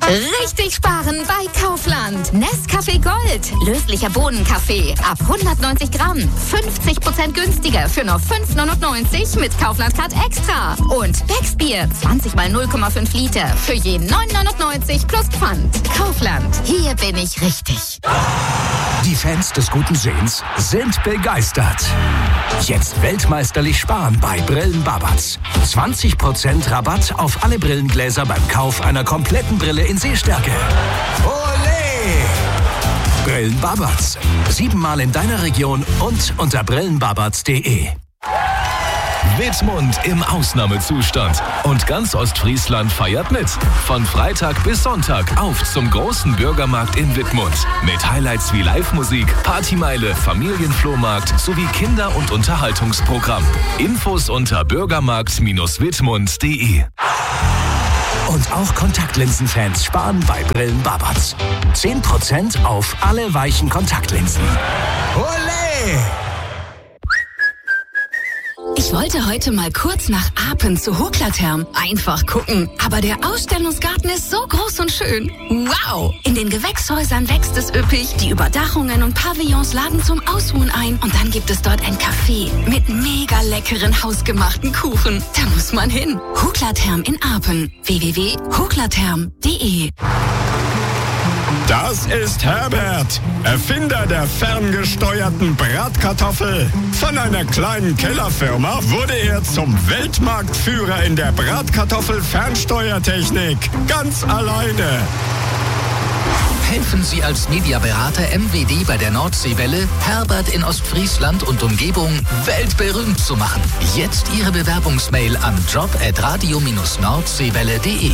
Richtig sparen bei Kaufland. Nescafé Gold. Löslicher Bohnenkaffee. Ab 190 Gramm. 50% günstiger für nur 5,99 mit Kaufland Card Extra. Und Becksbier. 20 mal 0,5 Liter. Für je 9,99 plus Pfand. Kaufland. Hier bin ich richtig. Die Fans des guten Sehens sind begeistert. Jetzt weltmeisterlich sparen bei Brillen Babatz. 20% Rabatt auf alle Brillengläser beim Kauf einer kompletten Brille in Sehstärke. Olé! Brillen Babatz. 7-mal in deiner Region und unter brillenbabatz.de. Wittmund im Ausnahmezustand. Und ganz Ostfriesland feiert mit. Von Freitag bis Sonntag auf zum großen Bürgermarkt in Wittmund. Mit Highlights wie Live-Musik, Partymeile, Familienflohmarkt sowie Kinder- und Unterhaltungsprogramm. Infos unter bürgermarkt-wittmund.de. Und auch Kontaktlinsenfans sparen bei Brillen Babatz. 10% auf alle weichen Kontaktlinsen. Olé! Ich wollte heute mal kurz nach Apen zu Hoklatherm. Einfach gucken. Aber der Ausstellungsgarten ist so groß und schön. Wow! In den Gewächshäusern wächst es üppig. Die Überdachungen und Pavillons laden zum Ausruhen ein. Und dann gibt es dort ein Café mit mega leckeren hausgemachten Kuchen. Da muss man hin. Hoklatherm in Apen. www.hoklatherm.de. Das ist Herbert, Erfinder der ferngesteuerten Bratkartoffel. Von einer kleinen Kellerfirma wurde er zum Weltmarktführer in der Bratkartoffel-Fernsteuertechnik. Ganz alleine. Helfen Sie als Mediaberater MWD bei der Nordseewelle, Herbert in Ostfriesland und Umgebung weltberühmt zu machen. Jetzt Ihre Bewerbungsmail an job@radio-nordseewelle.de.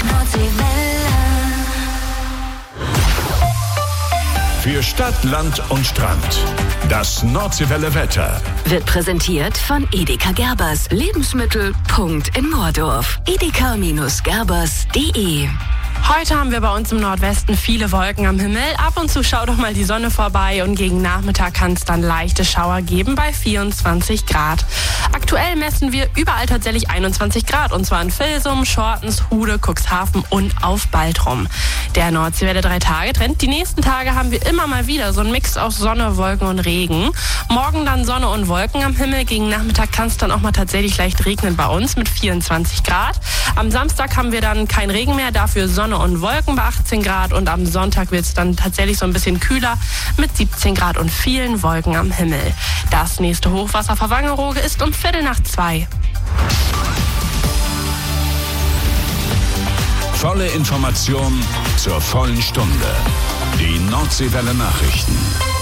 Für Stadt, Land und Strand. Das Nordseewelle Wetter. Wird präsentiert von Edeka Gerbers. Lebensmittel. Punkt in Moordorf. edeka-gerbers.de. Heute haben wir bei uns im Nordwesten viele Wolken am Himmel. Ab und zu schaut doch mal die Sonne vorbei und gegen Nachmittag kann es dann leichte Schauer geben bei 24 Grad. Aktuell messen wir überall tatsächlich 21 Grad und zwar in Vilsum, Schortens, Hude, Cuxhaven und auf Baltrum. Der Nordseewelle 3-Tage-Trend. Die nächsten Tage haben wir immer mal wieder so einen Mix aus Sonne, Wolken und Regen. Morgen dann Sonne und Wolken am Himmel. Gegen Nachmittag kann es dann auch mal tatsächlich leicht regnen bei uns mit 24 Grad. Am Samstag haben wir dann kein Regen mehr, dafür Sonne und Wolken bei 18 Grad und am Sonntag wird es dann tatsächlich so ein bisschen kühler mit 17 Grad und vielen Wolken am Himmel. Das nächste Hochwasser vor Wangerooge ist um 1:15. Volle Information zur vollen Stunde. Die Nordseewelle Nachrichten.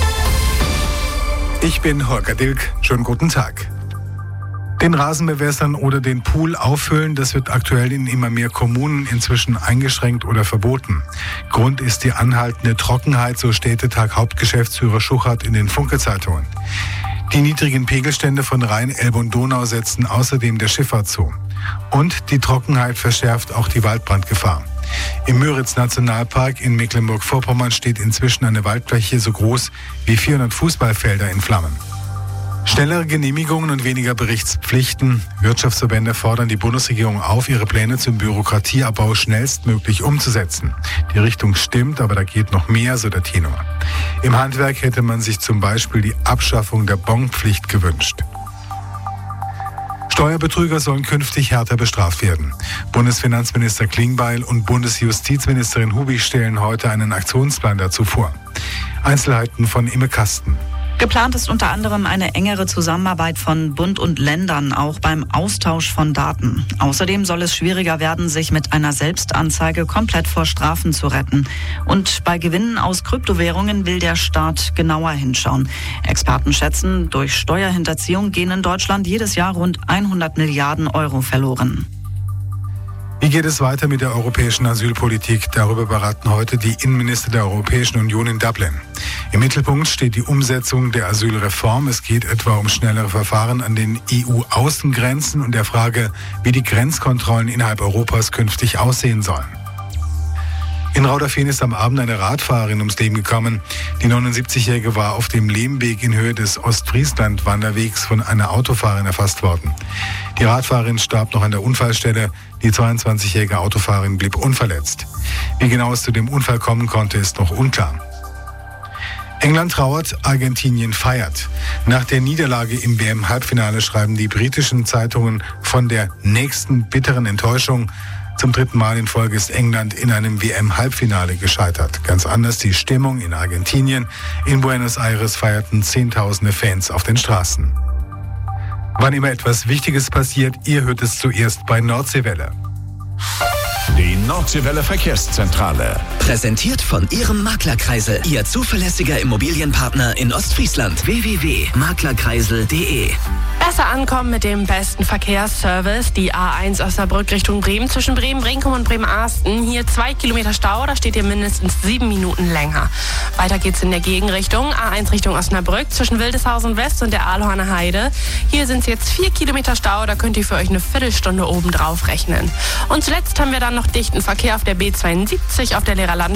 Ich bin Holger Dilk. Schönen guten Tag. Den Rasen bewässern oder den Pool auffüllen, das wird aktuell in immer mehr Kommunen inzwischen eingeschränkt oder verboten. Grund ist die anhaltende Trockenheit, so Städtetag-Hauptgeschäftsführer Schuchert in den Funke-Zeitungen. Die niedrigen Pegelstände von Rhein, Elbe und Donau setzen außerdem der Schifffahrt zu. Und die Trockenheit verschärft auch die Waldbrandgefahr. Im Müritz-Nationalpark in Mecklenburg-Vorpommern steht inzwischen eine Waldfläche so groß wie 400 Fußballfelder in Flammen. Schnellere Genehmigungen und weniger Berichtspflichten. Wirtschaftsverbände fordern die Bundesregierung auf, ihre Pläne zum Bürokratieabbau schnellstmöglich umzusetzen. Die Richtung stimmt, aber da geht noch mehr, so der Tenor. Im Handwerk hätte man sich zum Beispiel die Abschaffung der Bonpflicht gewünscht. Steuerbetrüger sollen künftig härter bestraft werden. Bundesfinanzminister Klingbeil und Bundesjustizministerin Hubig stellen heute einen Aktionsplan dazu vor. Einzelheiten von Imme Kasten. Geplant ist unter anderem eine engere Zusammenarbeit von Bund und Ländern, auch beim Austausch von Daten. Außerdem soll es schwieriger werden, sich mit einer Selbstanzeige komplett vor Strafen zu retten. Und bei Gewinnen aus Kryptowährungen will der Staat genauer hinschauen. Experten schätzen, durch Steuerhinterziehung gehen in Deutschland jedes Jahr rund 100 Milliarden Euro verloren. Wie geht es weiter mit der europäischen Asylpolitik? Darüber beraten heute die Innenminister der Europäischen Union in Dublin. Im Mittelpunkt steht die Umsetzung der Asylreform. Es geht etwa um schnellere Verfahren an den EU-Außengrenzen und der Frage, wie die Grenzkontrollen innerhalb Europas künftig aussehen sollen. In In Rauderfehn ist am Abend eine Radfahrerin ums Leben gekommen. Die 79-Jährige war auf dem Lehmweg in Höhe des Ostfriesland-Wanderwegs von einer Autofahrerin erfasst worden. Die Radfahrerin starb noch an der Unfallstelle. Die 22-jährige Autofahrerin blieb unverletzt. Wie genau es zu dem Unfall kommen konnte, ist noch unklar. England trauert, Argentinien feiert. Nach der Niederlage im WM-Halbfinale schreiben die britischen Zeitungen von der nächsten bitteren Enttäuschung. Zum 3. Mal in Folge ist England in einem WM-Halbfinale gescheitert. Ganz anders die Stimmung in Argentinien. In Buenos Aires feierten Zehntausende Fans auf den Straßen. Wann immer etwas Wichtiges passiert, ihr hört es zuerst bei Nordseewelle. Die Nordseewelle Verkehrszentrale. Präsentiert von Ihrem Maklerkreisel, Ihr zuverlässiger Immobilienpartner in Ostfriesland. www.maklerkreisel.de. Besser ankommen mit dem besten Verkehrsservice. Die A1 Osnabrück Richtung Bremen zwischen Bremen-Brinkum und Bremen-Arsten. Hier 2 Kilometer Stau, da steht ihr mindestens 7 Minuten länger. Weiter geht's in der Gegenrichtung. A1 Richtung Osnabrück zwischen Wildeshausen West und der Ahlhorner Heide. Hier sind es jetzt 4 Kilometer Stau, da könnt ihr für euch eine Viertelstunde oben drauf rechnen. Und zuletzt haben wir dann noch dichten Verkehr auf der B72 auf der Lehrerland